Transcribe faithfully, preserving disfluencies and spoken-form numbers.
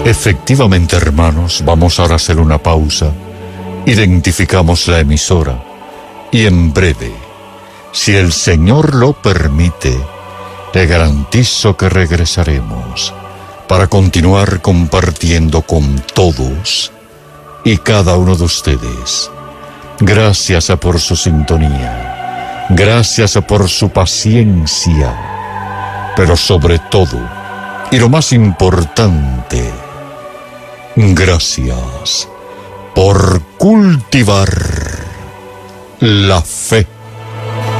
Efectivamente, hermanos, vamos ahora a hacer una pausa. Identificamos la emisora y en breve, si el Señor lo permite, le garantizo que regresaremos para continuar compartiendo con todos y cada uno de ustedes. Gracias por su sintonía, gracias por su paciencia, pero sobre todo, y lo más importante, gracias por cultivar la fe.